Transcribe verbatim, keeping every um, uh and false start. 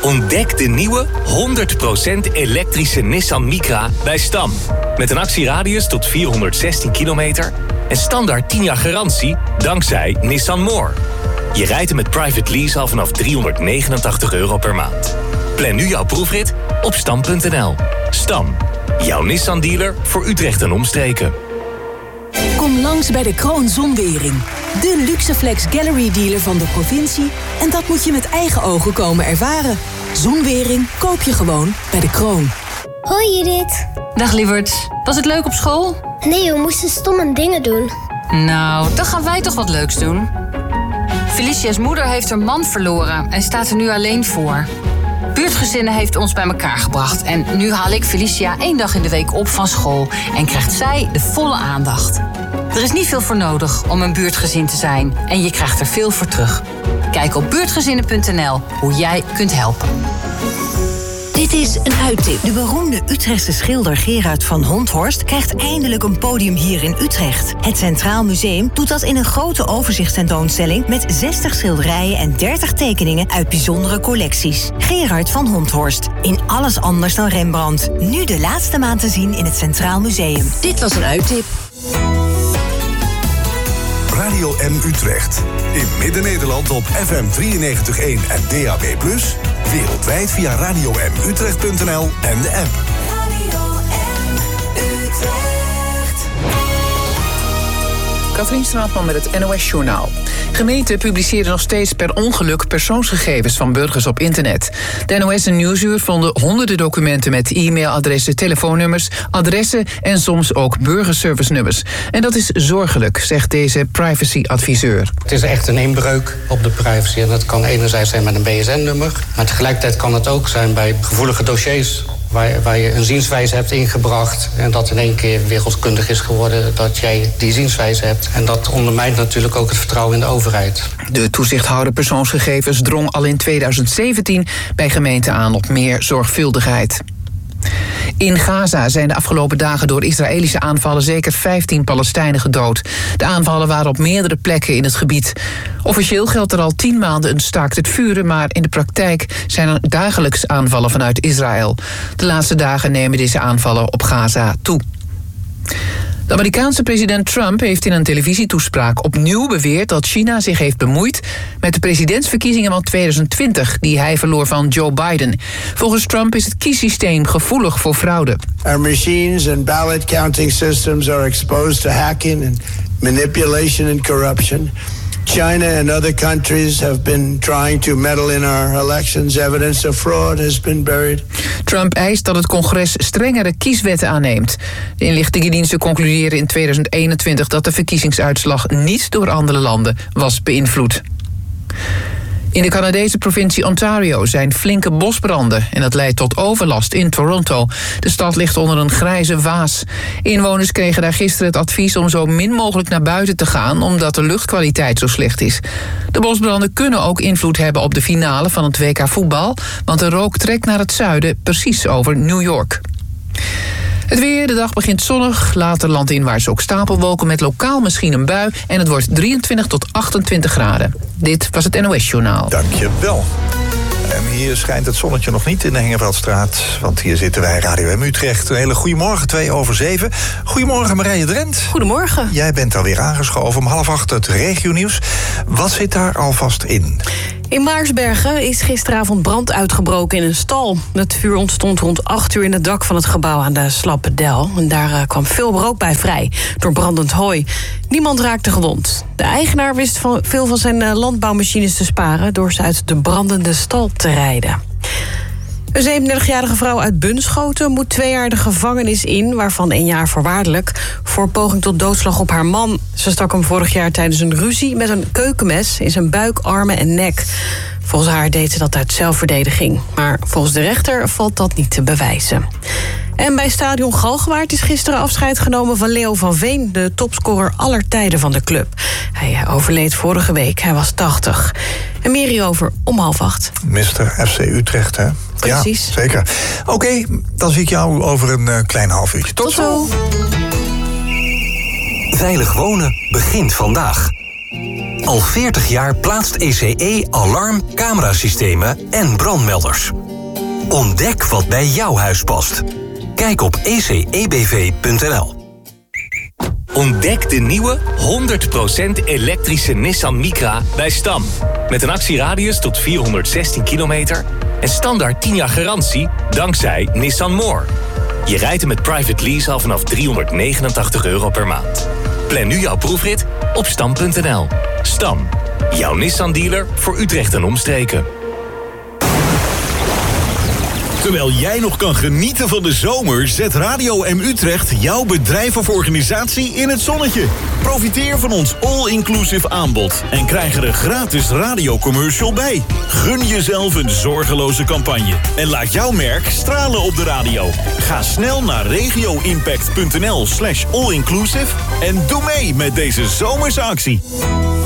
Ontdek de nieuwe honderd procent elektrische Nissan Micra bij Stam. Met een actieradius tot vierhonderdzestien kilometer en standaard tien jaar garantie dankzij Nissan More. Je rijdt hem met private lease al vanaf driehonderdnegenentachtig euro per maand. Plan nu jouw proefrit op stam punt n l. Stam, jouw Nissan-dealer voor Utrecht en omstreken. Kom langs bij de Kroon Zonwering. De Luxeflex Gallery dealer van de provincie. En dat moet je met eigen ogen komen ervaren. Zonwering koop je gewoon bij de Kroon. Hoi Judith. Dag lieverd. Was het leuk op school? Nee, we moesten stomme dingen doen. Nou, dan gaan wij toch wat leuks doen. Felicia's moeder heeft haar man verloren en staat er nu alleen voor. Buurtgezinnen heeft ons bij elkaar gebracht. En nu haal ik Felicia één dag in de week op van school. En krijgt zij de volle aandacht. Er is niet veel voor nodig om een buurtgezin te zijn. En je krijgt er veel voor terug. Kijk op buurtgezinnen punt n l hoe jij kunt helpen. Dit is een uittip. De beroemde Utrechtse schilder Gerard van Honthorst krijgt eindelijk een podium hier in Utrecht. Het Centraal Museum doet dat in een grote overzichtstentoonstelling met zestig schilderijen en dertig tekeningen uit bijzondere collecties. Gerard van Honthorst. In alles anders dan Rembrandt. Nu de laatste maand te zien in het Centraal Museum. Dit was een uittip. Radio M Utrecht. In Midden-Nederland op F M drieënnegentig komma één en D A B plus. Wereldwijd via radio m utrecht punt n l en de app. Radio M Utrecht. Katrien Straatman met het N O S-journaal. Gemeenten publiceren nog steeds per ongeluk persoonsgegevens van burgers op internet. De N O S en Nieuwsuur vonden honderden documenten met e-mailadressen, telefoonnummers, adressen en soms ook burgerservice-nummers. En dat is zorgelijk, zegt deze privacy-adviseur. Het is echt een inbreuk op de privacy. En dat kan enerzijds zijn met een B S N-nummer, maar tegelijkertijd kan het ook zijn bij gevoelige dossiers. Waar, waar je een zienswijze hebt ingebracht en dat in één keer wereldkundig is geworden dat jij die zienswijze hebt. En dat ondermijnt natuurlijk ook het vertrouwen in de overheid. De toezichthouder persoonsgegevens drong al in tweeduizend zeventien bij gemeenten aan op meer zorgvuldigheid. In Gaza zijn de afgelopen dagen door Israëlische aanvallen zeker vijftien Palestijnen gedood. De aanvallen waren op meerdere plekken in het gebied. Officieel geldt er al tien maanden een staakt het vuren, maar in de praktijk zijn er dagelijks aanvallen vanuit Israël. De laatste dagen nemen deze aanvallen op Gaza toe. De Amerikaanse president Trump heeft in een televisietoespraak opnieuw beweerd dat China zich heeft bemoeid met de presidentsverkiezingen van tweeduizend twintig, die hij verloor van Joe Biden. Volgens Trump is het kiessysteem gevoelig voor fraude. Our machines and ballot counting systems are exposed to hacking and manipulation and corruption. China and other countries have been trying to meddle in our elections. Evidence of fraud has been buried. Trump eist dat het congres strengere kieswetten aanneemt. De inlichtingendiensten concluderen in tweeduizend eenentwintig dat de verkiezingsuitslag niet door andere landen was beïnvloed. In de Canadese provincie Ontario zijn flinke bosbranden en dat leidt tot overlast in Toronto. De stad ligt onder een grijze waas. Inwoners kregen daar gisteren het advies om zo min mogelijk naar buiten te gaan omdat de luchtkwaliteit zo slecht is. De bosbranden kunnen ook invloed hebben op de finale van het W K voetbal, want de rook trekt naar het zuiden, precies over New York. Het weer, de dag begint zonnig, later landinwaarts ook stapelwolken met lokaal misschien een bui en het wordt drieëntwintig tot achtentwintig graden. Dit was het N O S-journaal. Dank je wel. En hier schijnt het zonnetje nog niet in de Hengeveldstraat, want hier zitten wij, Radio M Utrecht. Een hele goedemorgen, twee over zeven. Goedemorgen Marije Drent. Goedemorgen. Jij bent alweer aangeschoven om half acht het regionieuws. Wat zit daar alvast in? In Maarsbergen is gisteravond brand uitgebroken in een stal. Het vuur ontstond rond acht uur in het dak van het gebouw aan de Slappendel. En daar uh, kwam veel rook bij vrij, door brandend hooi. Niemand raakte gewond. De eigenaar wist van, veel van zijn uh, landbouwmachines te sparen door ze uit de brandende stal te rijden. Een zevenendertigjarige vrouw uit Bunschoten moet twee jaar de gevangenis in, waarvan één jaar voorwaardelijk, voor poging tot doodslag op haar man. Ze stak hem vorig jaar tijdens een ruzie met een keukenmes in zijn buik, armen en nek. Volgens haar deed ze dat uit zelfverdediging. Maar volgens de rechter valt dat niet te bewijzen. En bij Stadion Galgenwaard is gisteren afscheid genomen van Leo van Veen, de topscorer aller tijden van de club. Hij overleed vorige week, hij was tachtig. En meer hierover om half acht. mister F C Utrecht, hè? Precies. Ja, zeker. Oké, okay, dan zie ik jou over een uh, klein half uurtje. Tot, Tot zo. Veilig wonen begint vandaag. Al veertig jaar plaatst E C E alarm, camerasystemen en brandmelders. Ontdek wat bij jouw huis past. Kijk op e c e b v punt n l. Ontdek de nieuwe honderd procent elektrische Nissan Micra bij Stam. Met een actieradius tot vierhonderdzestien kilometer en standaard tien jaar garantie dankzij Nissan More. Je rijdt hem met private lease al vanaf driehonderdnegenentachtig euro per maand. Plan nu jouw proefrit op stam punt n l. Stam, jouw Nissan-dealer voor Utrecht en omstreken. Terwijl jij nog kan genieten van de zomer, zet Radio M Utrecht jouw bedrijf of organisatie in het zonnetje. Profiteer van ons all-inclusive aanbod en krijg er een gratis radiocommercial bij. Gun jezelf een zorgeloze campagne en laat jouw merk stralen op de radio. Ga snel naar regioimpact punt n l slash all-inclusive en doe mee met deze zomerse actie.